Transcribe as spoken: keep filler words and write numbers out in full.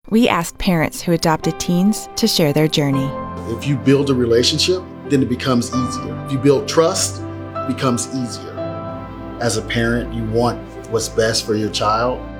We asked parents who adopted teens to share their journey. If you build a relationship, then it becomes easier. If you build trust, it becomes easier. As a parent, you want what's best for your child.